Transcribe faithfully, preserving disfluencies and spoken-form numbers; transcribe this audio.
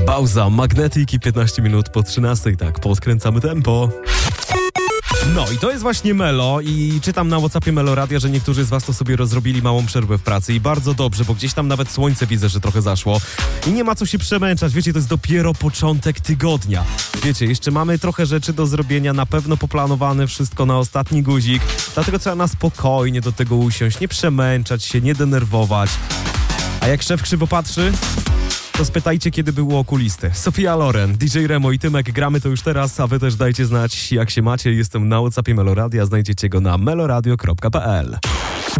Pauza, Magnetic i piętnaście minut po trzynastej, tak, podkręcamy tempo. No i to jest właśnie Melo i czytam na WhatsAppie Melo Radia, że niektórzy z was to sobie rozrobili małą przerwę w pracy i bardzo dobrze, bo gdzieś tam nawet słońce widzę, że trochę zaszło i nie ma co się przemęczać, wiecie, to jest dopiero początek tygodnia. Wiecie, jeszcze mamy trochę rzeczy do zrobienia, na pewno poplanowane wszystko na ostatni guzik, dlatego trzeba na spokojnie do tego usiąść, nie przemęczać się, nie denerwować. A jak szef krzywo patrzy, to spytajcie, kiedy było okulisty. Sofia Loren, D J Remo i Tymek, gramy to już teraz, a wy też dajcie znać, jak się macie. Jestem na WhatsAppie Meloradia, znajdziecie go na meloradio kropka p l.